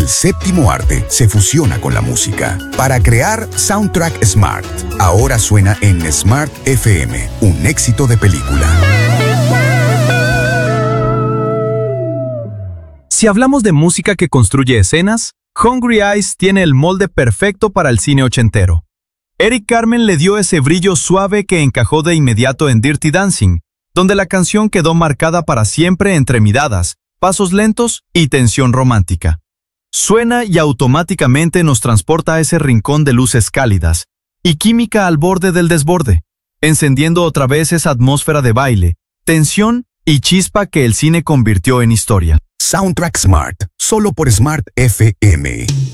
El séptimo arte se fusiona con la música para crear Soundtrack Smart. Ahora suena en Smart FM, un éxito de película. Si hablamos de música que construye escenas, Hungry Eyes tiene el molde perfecto para el cine ochentero. Eric Carmen le dio ese brillo suave que encajó de inmediato en Dirty Dancing, donde la canción quedó marcada para siempre entre miradas, pasos lentos y tensión romántica. Suena y automáticamente nos transporta a ese rincón de luces cálidas y química al borde del desborde, encendiendo otra vez esa atmósfera de baile, tensión y chispa que el cine convirtió en historia. Soundtrack Smart, solo por Smart FM.